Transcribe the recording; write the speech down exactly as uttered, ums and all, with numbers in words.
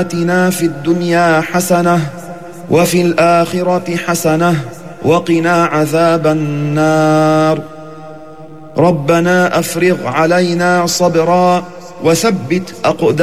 آتنا في الدنيا حسنة وفي الآخرة حسنة وقنا عذاب النار. ربنا أفرغ علينا صبرا وثبت أقدامنا